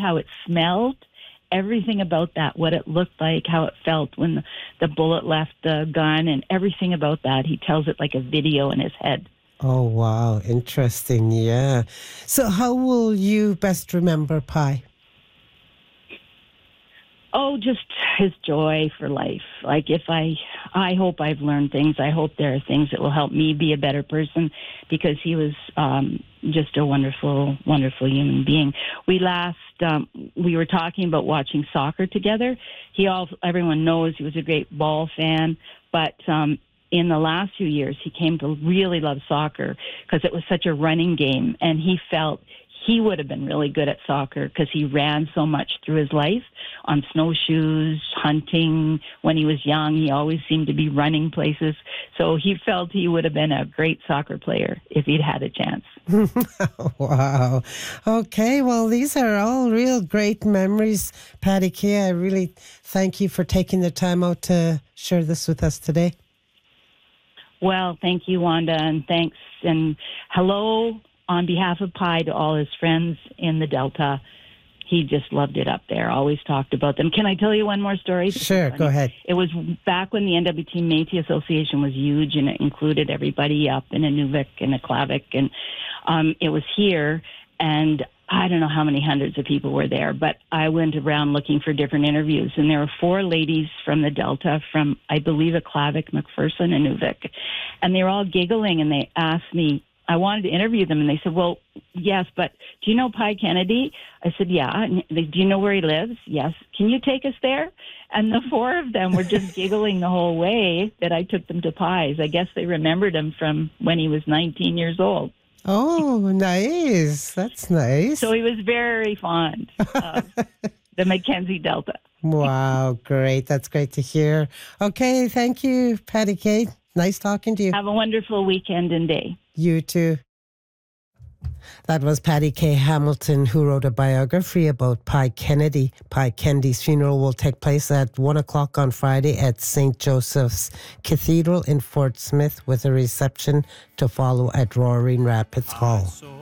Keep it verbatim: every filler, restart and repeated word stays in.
how it smelled, everything about that, what it looked like, how it felt when the, the bullet left the gun, and everything about that. He tells it like a video in his head. Oh, wow. Interesting. Yeah. So how will you best remember Pi? Oh, just his joy for life. Like if I, I hope I've learned things. I hope there are things that will help me be a better person, because he was um, just a wonderful, wonderful human being. We last, um, we were talking about watching soccer together. He all, everyone knows he was a great ball fan, but um, in the last few years, he came to really love soccer because it was such a running game, and he felt he would have been really good at soccer because he ran so much through his life on snowshoes, hunting. When he was young, he always seemed to be running places. So he felt he would have been a great soccer player if he'd had a chance. Wow. Okay, well, these are all real great memories, Patty Kay. I really thank you for taking the time out to share this with us today. Well, thank you, Wanda, and thanks. And hello on behalf of Pi to all his friends in the Delta. He just loved it up there, always talked about them. Can I tell you one more story? This Sure, go ahead. It was back when the N W T Métis Association was huge, and it included everybody up in Inuvik and Aklavik, and um, it was here, and I don't know how many hundreds of people were there, but I went around looking for different interviews, and there were four ladies from the Delta, from, I believe, Aklavik, McPherson, and Inuvik, and they were all giggling, and they asked me, I wanted to interview them, and they said, well, yes, but do you know Pi Kennedy? I said, yeah. And they, do you know where he lives? Yes. Can you take us there? And the four of them were just giggling the whole way that I took them to Pi's. I guess they remembered him from when he was nineteen years old. Oh, nice. That's nice. So he was very fond of the Mackenzie Delta. Wow, great. That's great to hear. Okay, thank you, Patty Kay. Nice talking to you. Have a wonderful weekend and day. You too. That was Patty Kay Hamilton, who wrote a biography about Pi Kennedy. Pi Kennedy's funeral will take place at one o'clock on Friday at Saint Joseph's Cathedral in Fort Smith, with a reception to follow at Roaring Rapids Hall.